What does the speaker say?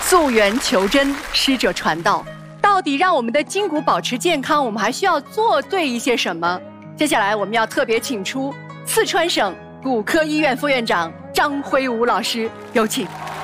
溯源求真，师者传道。到底让我们的筋骨保持健康，我们还需要做对一些什么？接下来我们要特别请出四川省骨科医院副院长张辉武老师，有请。